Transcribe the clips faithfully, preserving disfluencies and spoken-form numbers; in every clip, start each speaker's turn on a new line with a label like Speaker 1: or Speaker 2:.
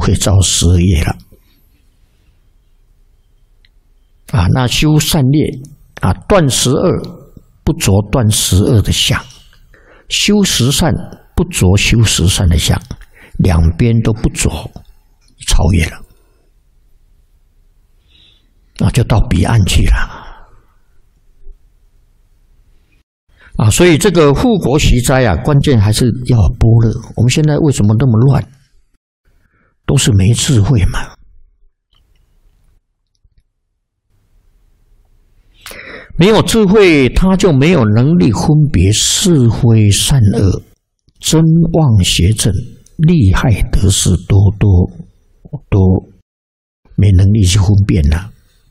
Speaker 1: 会造十二业了。啊，那修善业啊，断十二不着断十二的相，修十善不着修十善的相，两边都不着，超越了，啊，就到彼岸去了。啊，所以这个护国息灾啊，关键还是要般若。我们现在为什么那么乱？都是没智慧嘛。没有智慧，他就没有能力分别是非善恶、真妄邪正、利害得失，都都都没能力去分辨了。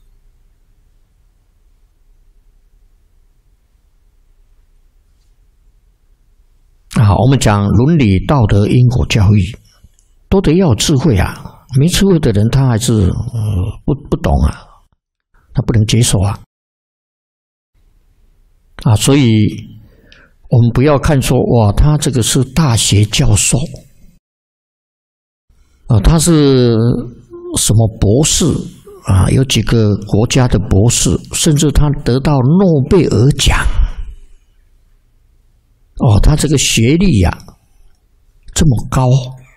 Speaker 1: 啊，我们讲伦理道德因果教育，都得要有智慧啊！没智慧的人，他还是呃不不懂啊，他不能接受啊。啊，所以我们不要看说哇，他这个是大学教授啊，他是什么博士啊？有几个国家的博士，甚至他得到诺贝尔奖。哦，他这个学历呀、啊、这么高，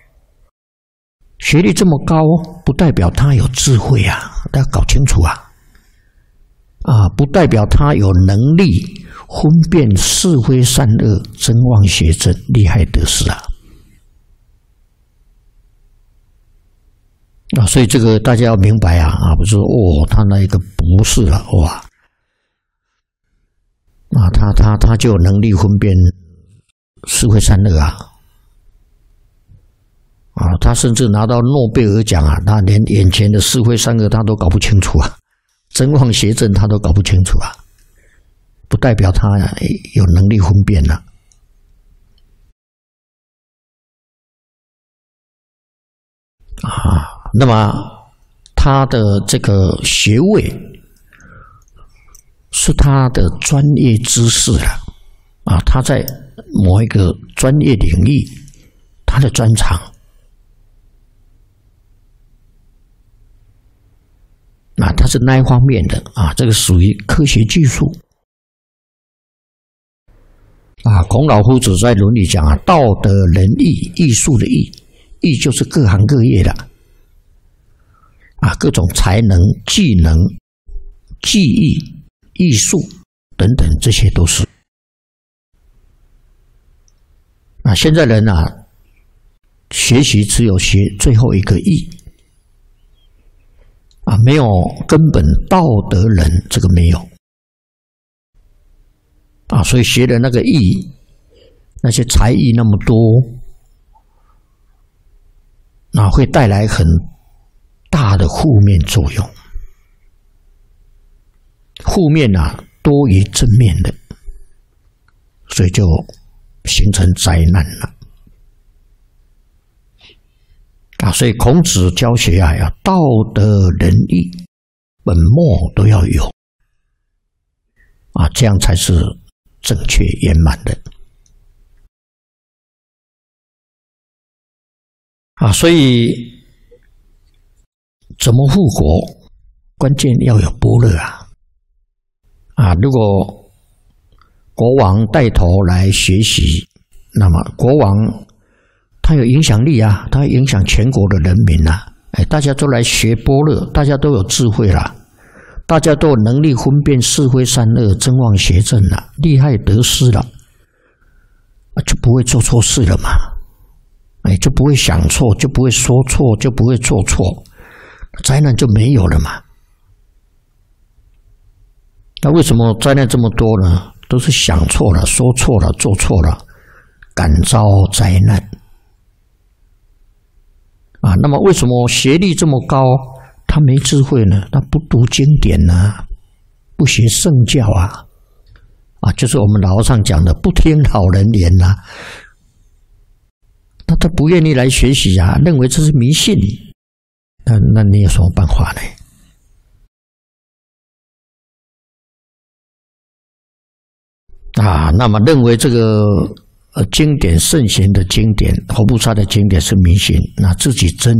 Speaker 1: 学历这么高，不代表他有智慧啊，大家搞清楚啊！啊，不代表他有能力分辨是非善恶、真妄邪正、利害得失啊！啊，所以这个大家要明白啊！啊，不是哦，他那一个博士了哇，啊，他他他就有能力分辨是非善恶啊！啊，他甚至拿到诺贝尔奖啊，他连眼前的是非善恶他都搞不清楚啊！真妄邪正他都搞不清楚啊，不代表他有能力分辨了。啊，那么他的这个学位是他的专业知识了啊，他在某一个专业领域，他的专长。啊，它是那一方面的啊，这个属于科学技术啊。孔老夫子在《伦理》讲啊，道德仁义，艺术的艺，艺就是各行各业的啊，各种才能、技能、技艺、艺术等等，这些都是啊。现在人啊，学习只有学最后一个义。啊，没有根本道德人，这个没有啊，所以学的那个艺，那些才艺那么多，啊，会带来很大的负面作用，负面啊多于正面的，所以就形成灾难了。啊，所以孔子教学啊，要道德仁义本末都要有啊，这样才是正确圆满的啊。所以怎么护国，关键要有般若啊啊！如果国王带头来学习，那么国王他有影响力啊，他影响全国的人民啊！哎，大家都来学般若，大家都有智慧啦，大家都有能力分辨是非善恶、真妄邪正了，利害得失了，就不会做错事了嘛！哎，就不会想错，就不会说错，就不会做错，灾难就没有了嘛！那为什么灾难这么多呢？都是想错了、说错了、做错了，感遭灾难。啊，那么为什么学历这么高，他没智慧呢？他不读经典啊，不学圣教啊，啊，就是我们老和尚讲的不听老人言呐、啊。那他不愿意来学习啊，认为这是迷信，那那你有什么办法呢？啊，那么认为这个呃经典圣贤的经典，佛菩萨的经典是迷信，那自己真